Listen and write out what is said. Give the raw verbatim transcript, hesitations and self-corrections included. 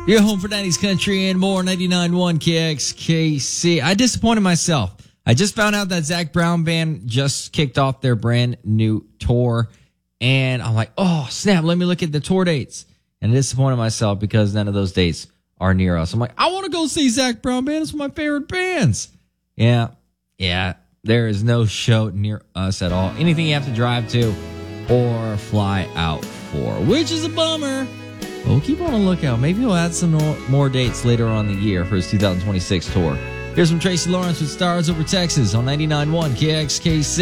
You're home for nineties country and more. ninety-nine point one K X K C. I disappointed myself. I just found out that Zac Brown Band just kicked off their brand new tour. And I'm like, oh, snap. Let me look at the tour dates. And I disappointed myself because none of those dates are near us. I'm like, I want to go see Zac Brown Band. It's one of my favorite bands. Yeah. Yeah. There is no show near us at all. Anything you have to drive to or fly out for, which is a bummer. But we'll keep on a lookout. Maybe he'll add some more, more dates later on in the year for his two thousand twenty-six tour. Here's from Tracy Lawrence with Stars Over Texas on ninety-nine point one K X K C.